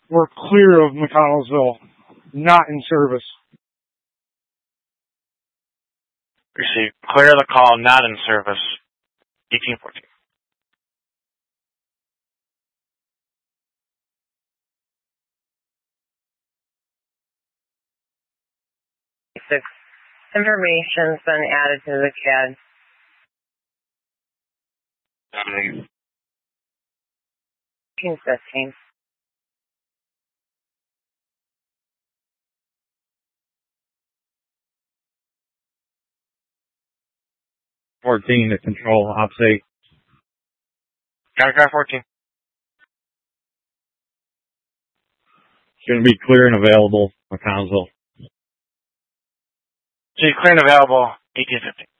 We're clear of McConnellsville, not in service. Receive. Clear the call, not in service. 1814. Information's been added to the CAD. 1815. To control, OPS 8. Counter 14. Going to be clear and available, McConnellsville. Clear and available, 1815.